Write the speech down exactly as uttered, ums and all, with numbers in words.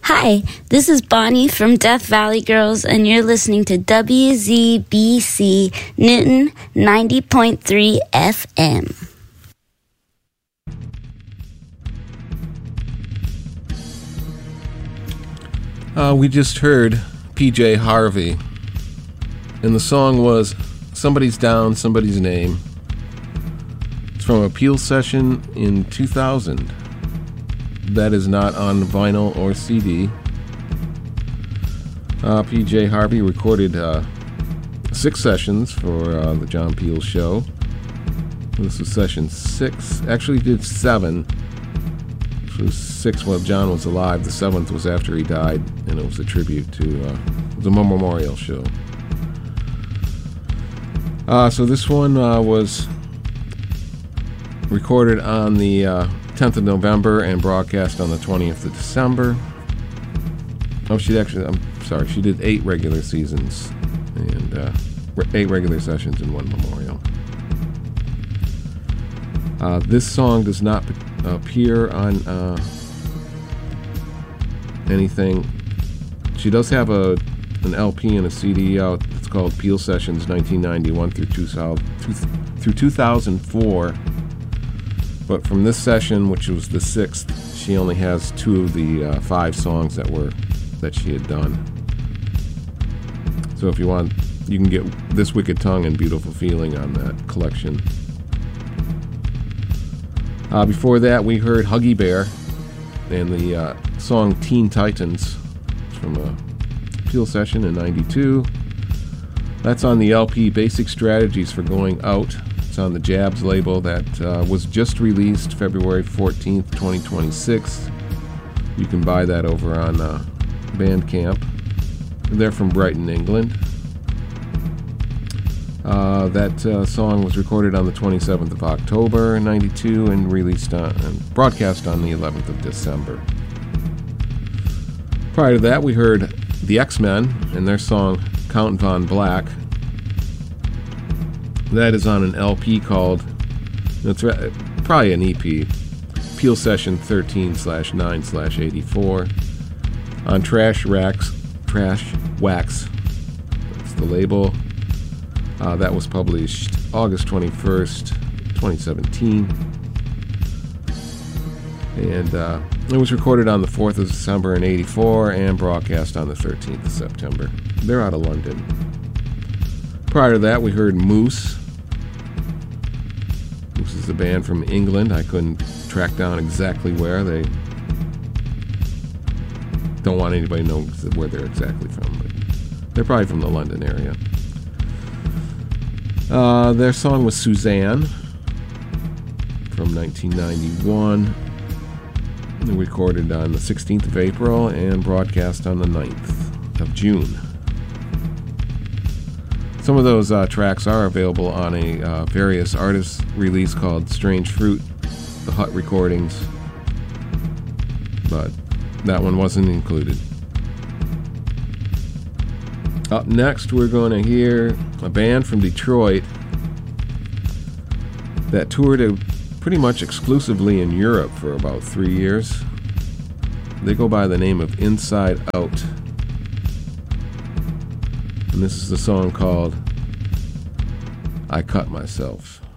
Hi, this is Bonnie from Death Valley Girls, and you're listening to W Z B C Newton ninety point three F M. Uh, we just heard P J Harvey, and the song was Somebody's Down, Somebody's Name. It's from a Peel session in two thousand. That is not on vinyl or C D. Uh, P J Harvey recorded uh, six sessions for uh, the John Peel show. This was session six. Actually did seven. This was six while John was alive. The seventh was after he died, and it was a tribute to uh, the memorial show. Uh, so this one uh, was recorded on the uh, tenth of November and broadcast on the twentieth of December. Oh, she actually, I'm sorry, she did eight regular seasons and uh, eight regular sessions and one memorial. Uh, this song does not appear on uh, anything. She does have a an L P and a C D out. It's called Peel Sessions nineteen ninety-one through two thousand, through two thousand four. But from this session, which was the sixth, she only has two of the uh, five songs that were that she had done. So if you want, you can get This Wicked Tongue and Beautiful Feeling on that collection. Uh, before that, we heard Huggy Bear and the uh, song Teen Titans from a Peel session in ninety-two. That's on the L P Basic Strategies for Going Out. It's on the Jabs label that uh, was just released February fourteenth, twenty twenty-six. You can buy that over on uh, Bandcamp. They're from Brighton, England. Uh, that uh, song was recorded on the twenty-seventh of October, ninety-two, and released on, and broadcast on the eleventh of December. Prior to that, we heard the X-Men and their song Count Von Black. That is on an L P called, it's probably an E P, Peel Session thirteen slash nine slash eighty-four, on Trash Racks, Trash Wax. That's the label. Uh, that was published August twenty-first, twenty seventeen. And uh, it was recorded on the fourth of December in eighty-four and broadcast on the thirteenth of September. They're out of London. Prior to that, we heard Moose. Moose is a band from England. I couldn't track down exactly where. They don't want anybody to know where they're exactly from, but they're probably from the London area. Uh, their song was Suzanne from nineteen ninety-one. They recorded on the sixteenth of April and broadcast on the ninth of June. Some of those uh, tracks are available on a uh, various artists release called Strange Fruit, the Hut Recordings, but that one wasn't included. Up next, we're going to hear a band from Detroit that toured a, pretty much exclusively in Europe for about three years. They go by the name of Inside Out. And this is the song called I Cut Myself.